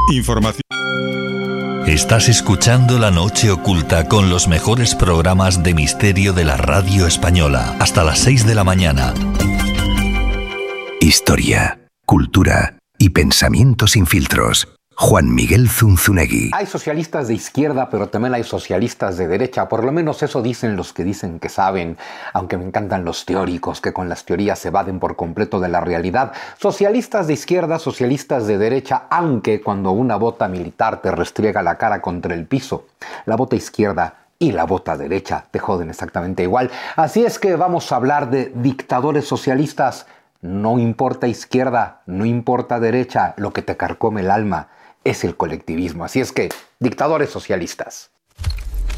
Información. Estás escuchando La Noche Oculta con los mejores programas de misterio de la radio española. Hasta las 6 de la mañana. Historia, cultura y pensamiento sin filtros. Juan Miguel Zunzunegui. Hay socialistas de izquierda, pero también hay socialistas de derecha. Por lo menos eso dicen los que dicen que saben, aunque me encantan los teóricos que con las teorías se evaden por completo de la realidad. Socialistas de izquierda, socialistas de derecha, aunque cuando una bota militar te restriega la cara contra el piso, la bota izquierda y la bota derecha te joden exactamente igual. Así es que vamos a hablar de dictadores socialistas. No importa izquierda, no importa derecha, lo que te carcome el alma es el colectivismo. Así es que, dictadores socialistas.